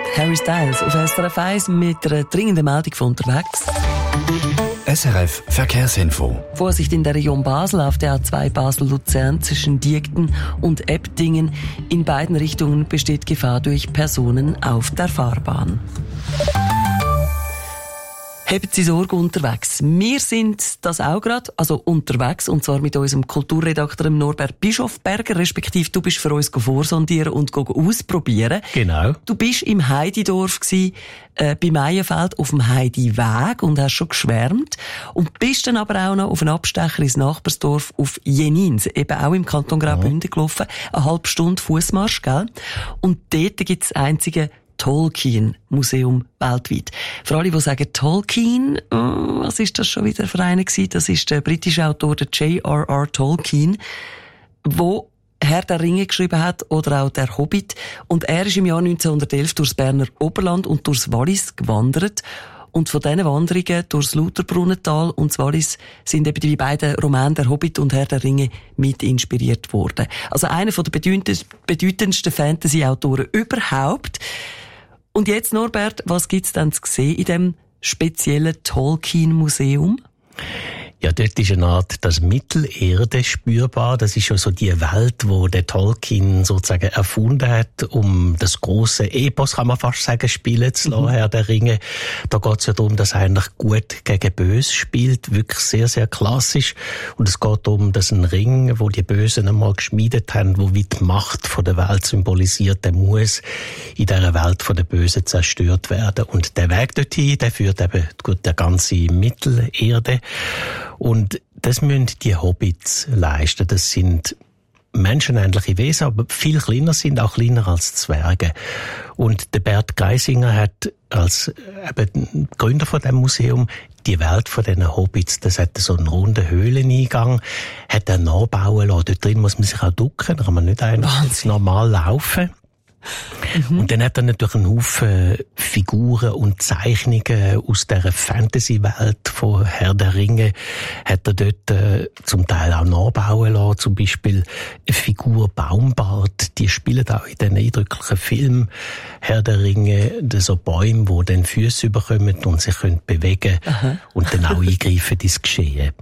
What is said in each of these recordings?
Harry Styles auf SRF 1 mit einer dringenden Meldung von unterwegs. SRF Verkehrsinfo. Vorsicht in der Region Basel auf der A2 Basel-Luzern zwischen Diegden und Ebdingen. In beiden Richtungen besteht Gefahr durch Personen auf der Fahrbahn. Haben Sie Sorge unterwegs? Wir sind das auch gerade, also unterwegs, und zwar mit unserem Kulturredakteur Norbert Bischofberger, respektive du bist für uns vorsondieren und ausprobieren. Genau. Du bist im Heididorf gsi, bei Meienfeld auf dem Heidiweg und hast schon geschwärmt und bist dann aber auch noch auf einen Abstecher ins Nachbarsdorf auf Jenins, eben auch im Kanton Graubünden gelaufen, eine halbe Stunde Fussmarsch, gell? Und dort gibt's einzige Tolkien-Museum weltweit. Für alle, die sagen Tolkien, was ist das schon wieder für einen gewesen? Das ist der britische Autor, der J.R.R. Tolkien, wo Herr der Ringe geschrieben hat oder auch der Hobbit. Und er ist im Jahr 1911 durchs Berner Oberland und durchs Wallis gewandert. Und von diesen Wanderungen durchs Lauterbrunnental und das Wallis sind eben die beiden Romane Der Hobbit und Herr der Ringe mit inspiriert worden. Also einer der bedeutendsten Fantasy-Autoren überhaupt. Und jetzt, Norbert, was gibt's denn zu sehen in dem speziellen Tolkien-Museum? Ja, dort ist eine Art das Mittelerde spürbar. Das ist ja so die Welt, wo der Tolkien sozusagen erfunden hat, um das große Epos, kann man fast sagen, spielen zu lassen, Herr der Ringe. Da geht es ja darum, dass eigentlich gut gegen Böse spielt, wirklich sehr, sehr klassisch. Und es geht darum, dass ein Ring, wo die Bösen einmal geschmiedet haben, wo wie die Macht von der Welt symbolisiert, der muss in dieser Welt von den Bösen zerstört werden. Und der Weg dorthin, der führt eben durch die ganze Mittelerde. Und das müssen die Hobbits leisten. Das sind menschenähnliche Wesen, aber viel kleiner sind, auch kleiner als Zwerge. Und der Bert Geisinger hat als eben Gründer von dem Museum die Welt von diesen Hobbits, das hat so einen runden Höhleneingang, hat er nachbauen lassen. Dort drin muss man sich auch ducken, da kann man nicht einfach normal laufen. Und dann hat er natürlich einen Haufen Figuren und Zeichnungen aus dieser Fantasy-Welt von Herr der Ringe, hat er dort zum Teil auch nachbauen lassen. Zum Beispiel eine Figur Baumbart, die spielen auch in diesen eindrücklichen Film Herr der Ringe, so Bäume, die dann Füße bekommen und sich können bewegen und dann auch eingreifen ins Geschehen.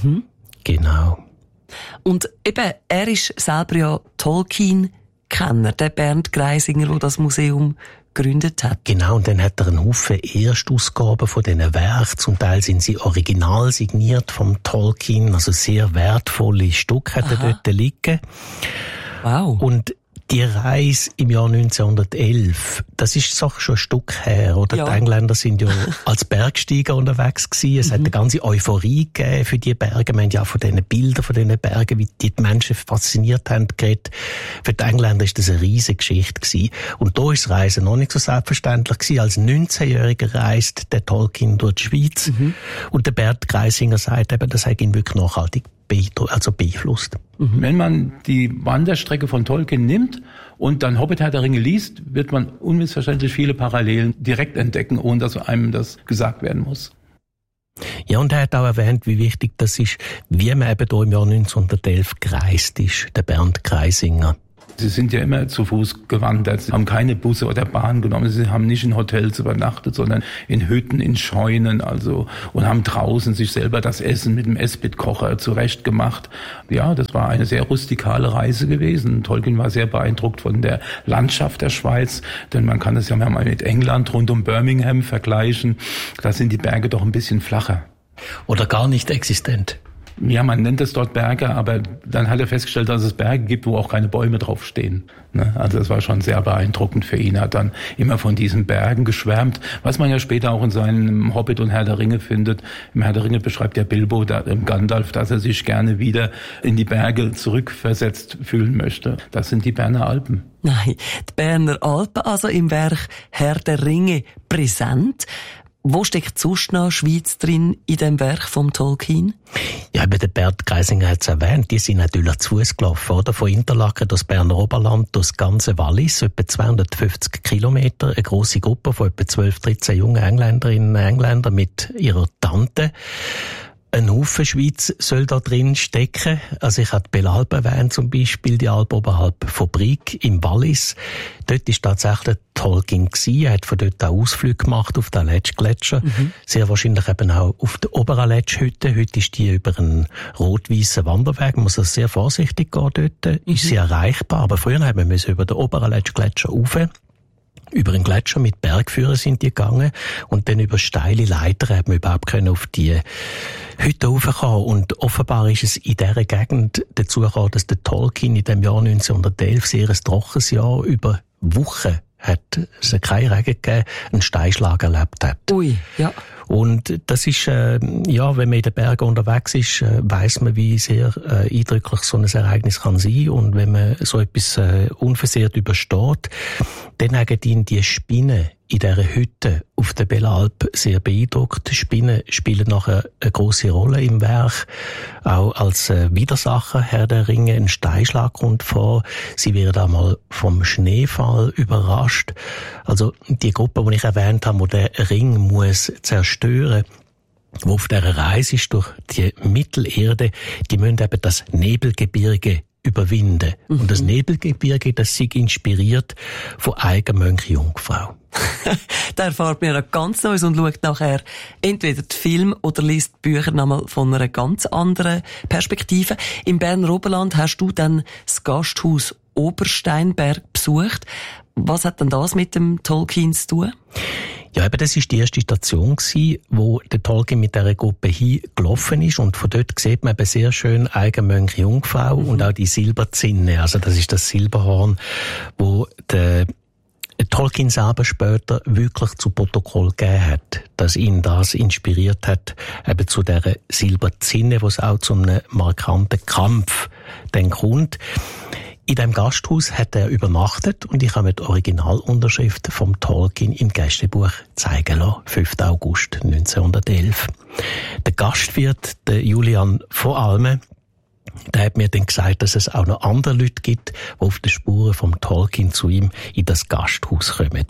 Genau. Und eben, er ist selber ja Tolkien-Kenner, der Bernd Greisinger, der das Museum gegründet hat. Genau, und dann hat er einen Haufen Erstausgaben von diesen Werken. Zum Teil sind sie original signiert vom Tolkien, also sehr wertvolle Stücke hat er dort liegen. Wow. Und die Reise im Jahr 1911, das ist doch schon ein Stück her, oder? Ja. Die Engländer sind ja als Bergsteiger unterwegs gewesen. Es hat eine ganze Euphorie gegeben für die Berge. Wir haben ja auch von diesen Bildern, von diesen Bergen, wie die Menschen fasziniert haben, geredet. Für die Engländer ist das eine riesige Geschichte gewesen. Und da ist das Reisen noch nicht so selbstverständlich gewesen. Als 19-Jähriger reist der Tolkien durch die Schweiz. Und der Bert Greisinger sagt eben, das hat ihn wirklich nachhaltig beeinflusst. Wenn man die Wanderstrecke von Tolkien nimmt und dann Hobbit Herr der Ringe liest, wird man unmissverständlich viele Parallelen direkt entdecken, ohne dass einem das gesagt werden muss. Ja, und er hat auch erwähnt, wie wichtig das ist, wie man eben hier im Jahr 1911 gereist ist, der Bernd Greisinger. Sie sind ja immer zu Fuß gewandert, sie haben keine Busse oder Bahn genommen, sie haben nicht in Hotels übernachtet, sondern in Hütten, in Scheunen, und haben draußen sich selber das Essen mit dem Esspitkocher zurechtgemacht. Ja, das war eine sehr rustikale Reise gewesen. Tolkien war sehr beeindruckt von der Landschaft der Schweiz, denn man kann es ja mal mit England rund um Birmingham vergleichen. Da sind die Berge doch ein bisschen flacher. Oder gar nicht existent. Ja, man nennt es dort Berge, aber dann hat er festgestellt, dass es Berge gibt, wo auch keine Bäume draufstehen. Also das war schon sehr beeindruckend für ihn. Er hat dann immer von diesen Bergen geschwärmt, was man ja später auch in seinem Hobbit und Herr der Ringe findet. Im Herr der Ringe beschreibt ja Bilbo, Gandalf, dass er sich gerne wieder in die Berge zurückversetzt fühlen möchte. Das sind die Berner Alpen. Nein, die Berner Alpen, also im Werk Herr der Ringe präsent. Wo steckt sonst noch Schweiz drin in dem Werk vom Tolkien? Ja, eben der Bert Greisinger hat es erwähnt, die sind natürlich zu Fuß gelaufen, oder? Von Interlaken durchs Berner Oberland, durchs ganze Wallis, etwa 250 Kilometer, eine grosse Gruppe von etwa 12, 13 jungen Engländerinnen und Engländern mit ihrer Tante. Ein Haufen Schweiz soll da drin stecken. Also ich habe die Belalp erwähnt, zum Beispiel die Alp oberhalb von Brig im Wallis. Dort ist tatsächlich Tolkien gewesen. Er hat von dort auch Ausflüge gemacht auf den Aletsch-Gletscher. Sehr wahrscheinlich eben auch auf der Oberaletsch-Hütte. Heute ist die über einen rot-weißen Wanderweg. Man muss also sehr vorsichtig gehen dort. Ist sie erreichbar. Aber früher haben wir über den Oberaletsch-Gletscher rauf. Über einen Gletscher mit Bergführern sind die gegangen und dann über steile Leitern haben wir überhaupt können auf die Hütte raufkommen. Und offenbar ist es in dieser Gegend dazu gekommen, dass der Tolkien in dem Jahr 1911, sehr ein trockenes Jahr, über Wochen hat es keinen Regen gegeben, einen Steinschlag erlebt hat. Ui, ja. Und das ist, wenn man in den Bergen unterwegs ist, weiss man, wie sehr eindrücklich so ein Ereignis kann sein. Und wenn man so etwas unversehrt übersteht, dann haben ihn die Spinnen in dieser Hütte auf der Belalp sehr beeindruckt. Die Spinnen spielen nachher eine grosse Rolle im Werk. Auch als Widersacher, Herr der Ringe, ein Steinschlag kommt vor. Sie werden einmal vom Schneefall überrascht. Also die Gruppe, die ich erwähnt habe, die den Ring muss zerstören, wo auf dieser Reise ist durch die Mittelerde, die müssen eben das Nebelgebirge überwinden. Und das Nebelgebirge, das sei inspiriert von Eigenmönch Jungfrau. Da erfahrt man ja ganz Neues und schaut nachher entweder den Film oder liest die Bücher nochmal von einer ganz anderen Perspektive. Im Berner Oberland hast du dann das Gasthaus Obersteinberg besucht. Was hat denn das mit dem Tolkien zu tun? Ja, eben, das war die erste Station gewesen, wo der Tolkien mit dieser Gruppe hingelaufen ist. Und von dort sieht man eben sehr schön Eigenmönch Jungfrau und auch die Silberzinne. Also das ist das Silberhorn, wo der Tolkien selber später wirklich zu Protokoll gegeben hat, dass ihn das inspiriert hat, eben zu dieser Silberzinne, wo es auch zu einem markanten Kampf dann kommt. In diesem Gasthaus hat er übernachtet und ich habe mir die Originalunterschrift vom Tolkien im Gästebuch zeigen lassen, 5. August 1911. Der Gastwirt, der Julian von Alme, der hat mir dann gesagt, dass es auch noch andere Leute gibt, die auf den Spuren vom Tolkien zu ihm in das Gasthaus kommen.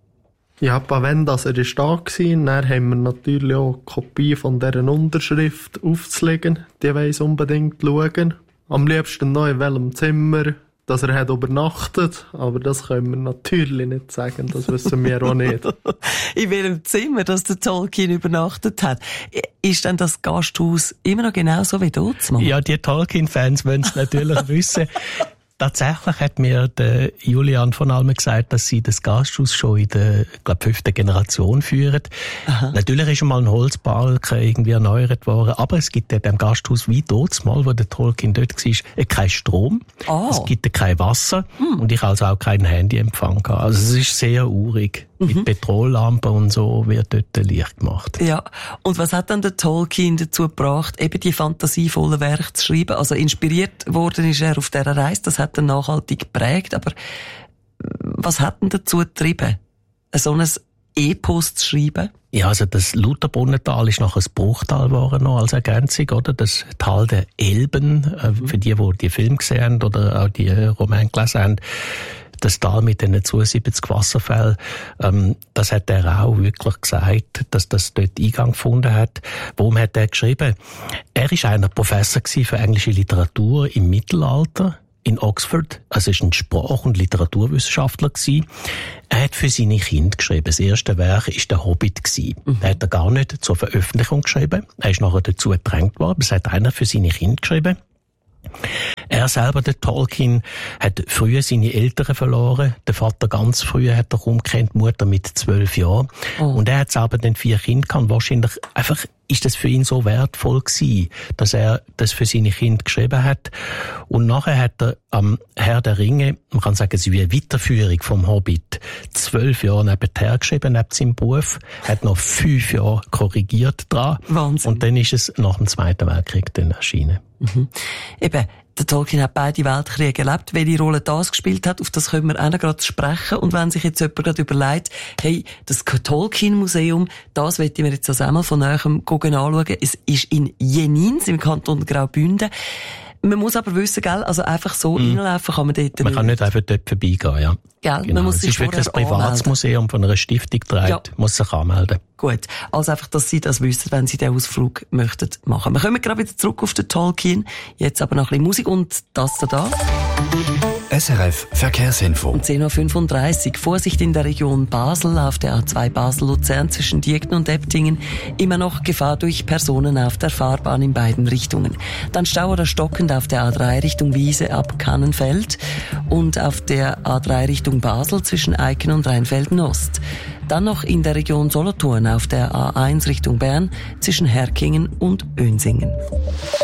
Ja, wenn das er ist da war, dann haben wir natürlich auch eine Kopie von dieser Unterschrift aufzulegen. Die weiss unbedingt schauen. Am liebsten noch in welchem Zimmer, dass er hat übernachtet, aber das können wir natürlich nicht sagen, das wissen wir auch nicht. In welchem Zimmer, dass der Tolkien übernachtet hat? Ist denn das Gasthaus immer noch genauso wie dort? Ja, die Tolkien-Fans wollen es natürlich wissen. Tatsächlich hat mir der Julian von Alme gesagt, dass sie das Gasthaus schon in der, 5. Generation führen. Aha. Natürlich ist einmal ein Holzbalken irgendwie erneuert worden, aber es gibt in dem Gasthaus wie dort mal, wo der Tolkien dort war, keinen Strom. Oh. Es gibt kein Wasser und ich also auch keinen Handyempfang gehabt. Also es ist sehr urig. Mit Petrollampen und so wird dort Licht gemacht. Ja. Und was hat dann der Tolkien dazu gebracht, eben die fantasievollen Werke zu schreiben? Also inspiriert worden ist er auf dieser Reise, das hat er nachhaltig geprägt, aber was hat ihn dazu getrieben, so ein Epos zu schreiben? Ja, also das Lutherbrunnental ist nachher ein Bruchtal geworden noch als Ergänzung, oder? Das Tal der Elben, für die die Film gesehen haben oder auch die Roman gelesen haben. Das Tal mit den 72 Wasserfällen, das hat er auch wirklich gesagt, dass das dort Eingang gefunden hat. Warum hat er geschrieben? Er ist einer Professor für englische Literatur im Mittelalter in Oxford. Also er ist ein Sprach- und Literaturwissenschaftler gewesen. Er hat für seine Kinder geschrieben. Das erste Werk war der Hobbit gewesen. Er hat er gar nicht zur Veröffentlichung geschrieben. Er ist nachher dazu gedrängt worden. Das hat einer für seine Kinder geschrieben. Er selber, der Tolkien, hat früher seine Eltern verloren. Der Vater ganz früh hat er umgekannt, die Mutter mit 12 Jahren. Oh. Und er hat selber dann 4 Kinder gehabt. Wahrscheinlich einfach ist das für ihn so wertvoll gewesen, dass er das für seine Kinder geschrieben hat. Und nachher hat er am Herr der Ringe, man kann sagen, es ist wie eine Weiterführung vom Hobbit, 12 Jahre nebenher geschrieben, neben seinem Beruf, hat noch 5 Jahre korrigiert dran. Wahnsinn. Und dann ist es nach dem Zweiten Weltkrieg dann erschienen. Eben, der Tolkien hat beide Weltkriege erlebt. Welche Rolle das gespielt hat, auf das können wir auch noch gerade sprechen. Und wenn sich jetzt jemand gerade überlegt, hey, das Tolkien-Museum, das wollen wir jetzt also einmal von näherem anschauen. Es ist in Jenins im Kanton Graubünden. Man muss aber wissen, gell, also einfach so reinlaufen kann man dort nicht. Man kann nicht einfach dort vorbeigehen, ja. Gell? Genau. Man muss es sich ist wirklich ein vorher Privatsmuseum von einer Stiftung getragen, muss sich anmelden. Gut, also einfach, dass Sie das wissen, wenn Sie den Ausflug möchten machen. Wir kommen gerade wieder zurück auf den Tolkien, jetzt aber noch ein bisschen Musik und das da. SRF Verkehrsinfo. Um 10.35 Uhr. Vorsicht in der Region Basel auf der A2 Basel-Luzern zwischen Dieken und Eptingen. Immer noch Gefahr durch Personen auf der Fahrbahn in beiden Richtungen. Dann Stau oder stockend auf der A3 Richtung Wiese ab Kannenfeld und auf der A3 Richtung Basel zwischen Eiken und Rheinfelden-Ost. Dann noch in der Region Solothurn auf der A1 Richtung Bern zwischen Herkingen und Önsingen.